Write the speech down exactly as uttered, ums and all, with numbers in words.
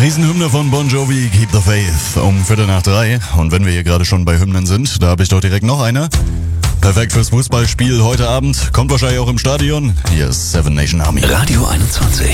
Riesenhymne von Bon Jovi, Keep the Faith, um Viertel nach drei. Und wenn wir hier gerade schon bei Hymnen sind, da habe ich doch direkt noch eine. Perfekt fürs Fußballspiel heute Abend, kommt wahrscheinlich auch im Stadion. Hier ist Seven Nation Army. Radio einundzwanzig.